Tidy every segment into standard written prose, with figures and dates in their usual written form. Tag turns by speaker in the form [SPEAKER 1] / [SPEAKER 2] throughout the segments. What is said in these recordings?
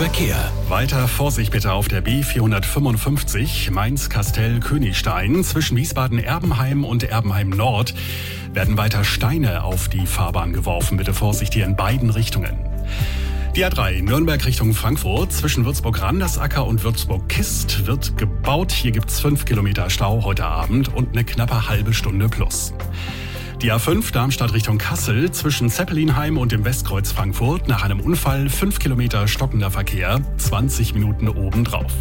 [SPEAKER 1] Verkehr.
[SPEAKER 2] Weiter Vorsicht bitte auf der B455 Mainz-Kastell-Königstein. Zwischen Wiesbaden-Erbenheim und Erbenheim-Nord werden weiter Steine auf die Fahrbahn geworfen. Bitte Vorsicht hier in beiden Richtungen. Die A3 Nürnberg Richtung Frankfurt zwischen Würzburg-Randersacker und Würzburg-Kist wird gebaut. Hier gibt's 5 Kilometer Stau heute Abend und eine knappe halbe Stunde plus. Die A5 Darmstadt Richtung Kassel zwischen Zeppelinheim und dem Westkreuz Frankfurt nach einem Unfall 5 Kilometer stockender Verkehr, 20 Minuten obendrauf.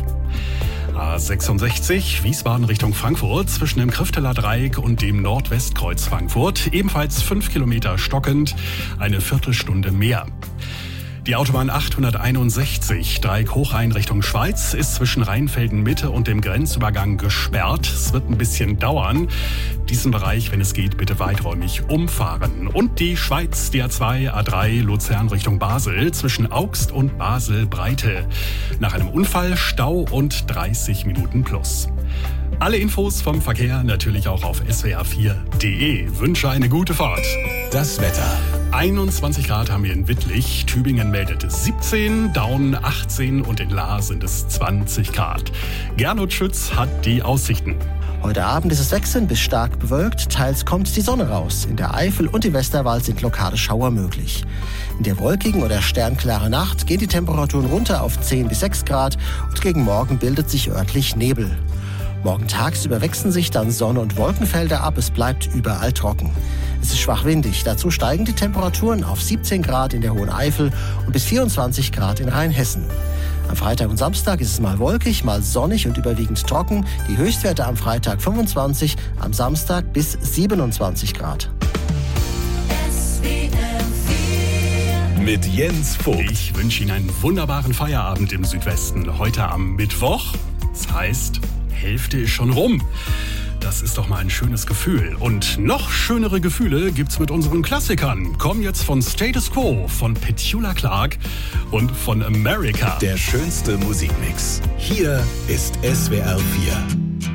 [SPEAKER 2] A66 Wiesbaden Richtung Frankfurt zwischen dem Krifteler Dreieck und dem Nordwestkreuz Frankfurt, ebenfalls 5 Kilometer stockend, eine Viertelstunde mehr. Die Autobahn 861 Dreieck Hochrhein Richtung Schweiz ist zwischen Rheinfelden Mitte und dem Grenzübergang gesperrt. Es wird ein bisschen dauern. Diesen Bereich, wenn es geht, bitte weiträumig umfahren. Und die Schweiz, die A2, A3 Luzern Richtung Basel zwischen Augst und Basel Breite. Nach einem Unfall Stau und 30 Minuten plus. Alle Infos vom Verkehr natürlich auch auf swr4.de. Wünsche eine gute Fahrt.
[SPEAKER 1] Das Wetter.
[SPEAKER 2] 21 Grad haben wir in Wittlich, Tübingen meldet 17, Daun 18 und in Lahr sind es 20 Grad. Gernot Schütz hat die Aussichten.
[SPEAKER 3] Heute Abend ist es wechselnd bis stark bewölkt, teils kommt die Sonne raus. In der Eifel und im Westerwald sind lokale Schauer möglich. In der wolkigen oder sternklaren Nacht gehen die Temperaturen runter auf 10 bis 6 Grad und gegen Morgen bildet sich örtlich Nebel. Morgen tagsüber wechseln sich dann Sonne- und Wolkenfelder ab, es bleibt überall trocken. Es ist schwach windig, dazu steigen die Temperaturen auf 17 Grad in der Hohen Eifel und bis 24 Grad in Rheinhessen. Am Freitag und Samstag ist es mal wolkig, mal sonnig und überwiegend trocken. Die Höchstwerte am Freitag 25, am Samstag bis 27 Grad.
[SPEAKER 1] Mit Jens Vogt.
[SPEAKER 2] Ich wünsche Ihnen einen wunderbaren Feierabend im Südwesten. Heute am Mittwoch. Das heißt, Hälfte ist schon rum. Das ist doch mal ein schönes Gefühl. Und noch schönere Gefühle gibt's mit unseren Klassikern. Kommen jetzt von Status Quo, von Petula Clark und von America.
[SPEAKER 1] Der schönste Musikmix. Hier ist SWR 4.